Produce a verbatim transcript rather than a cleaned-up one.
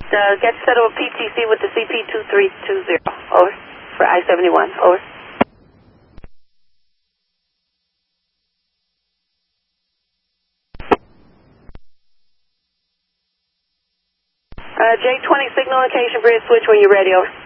Uh, get set up a P T C with the C P two three two zero. Over. For I seventy-one. Over. Uh, J twenty signal location bridge switch when you're ready. Over.